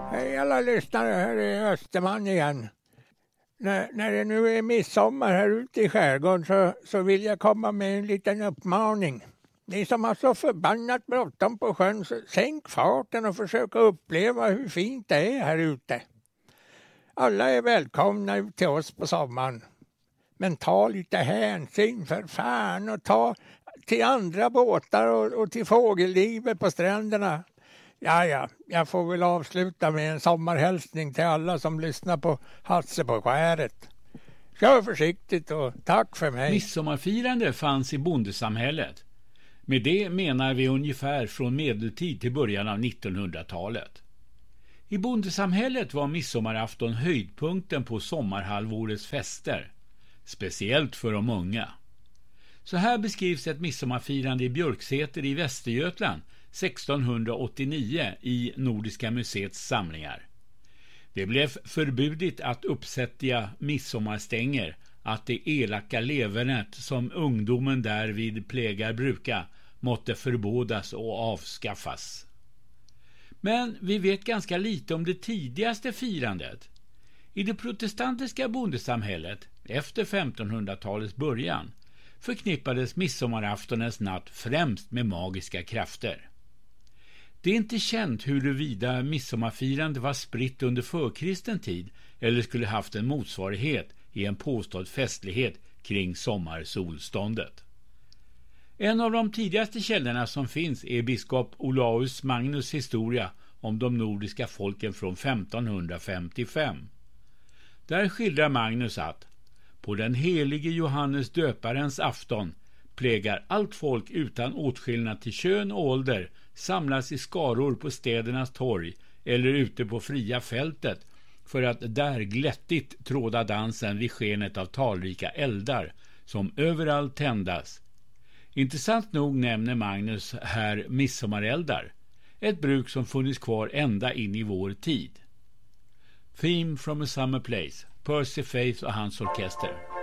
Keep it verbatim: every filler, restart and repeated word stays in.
Hej alla lyssnare, här är Österman igen. När, när det nu är midsommar här ute i skärgården så, så vill jag komma med en liten uppmaning. Ni som har så förbannat bråttom på sjön, så sänk farten och försök uppleva hur fint det är här ute. Alla är välkomna till oss på sommaren. Men ta lite hänsyn för fan och ta till andra båtar och, och till fågellivet på stränderna. Ja, ja, jag får väl avsluta med en sommarhälsning till alla som lyssnar på Hasse på skäret. Kör försiktigt och tack för mig. Midsommarfirande fanns i bondesamhället. Med det menar vi ungefär från medeltid till början av nittonhundratalet. I bondesamhället var midsommarafton höjdpunkten på sommarhalvårets fester. Speciellt för de unga. Så här beskrivs ett midsommarfirande i Björksäter i Västergötland sextonhundraåttionio i Nordiska museets samlingar. Det blev förbjudet att uppsätta midsommarstänger, att det elaka levernet som ungdomen därvid plägar bruka måtte förbådas och avskaffas. Men vi vet ganska lite om det tidigaste firandet. I det protestantiska bondesamhället, efter femtonhundratalets början, förknippades midsommaraftonens natt främst med magiska krafter. Det är inte känt huruvida midsommarfirande var spritt under förkristen tid eller skulle haft en motsvarighet i en påstådd festlighet kring sommarsolståndet. En av de tidigaste källorna som finns är biskop Olaus Magnus historia om de nordiska folken från femtonhundrafemtiofem. Där skildrar Magnus att på den helige Johannes döparens afton plägar allt folk utan åtskillnad till kön och ålder samlas i skaror på städernas torg eller ute på fria fältet för att där glättigt tråda dansen vid skenet av talrika eldar som överallt tändas. Intressant nog nämner Magnus här midsommareldar, ett bruk som funnits kvar ända in i vår tid. Theme from a Summer Place, Percy Faith och hans orkester.